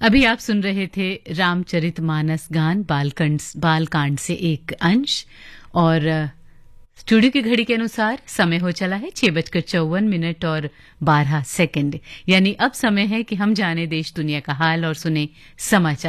अभी आप सुन रहे थे रामचरितमानस गान बालकांड से एक अंश। और स्टूडियो की घड़ी के अनुसार समय हो चला है 6:54 और 12 सेकंड। यानी अब समय है कि हम जाने देश दुनिया का हाल और सुने समाचार।